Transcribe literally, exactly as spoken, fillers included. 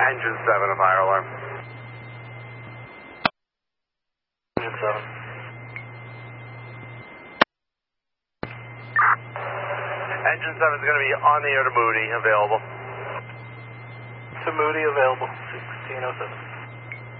Engine seven, a fire alarm. Engine seven. Engine seven is going to be on the air to Moody, available. To Moody, available, sixteen oh seven.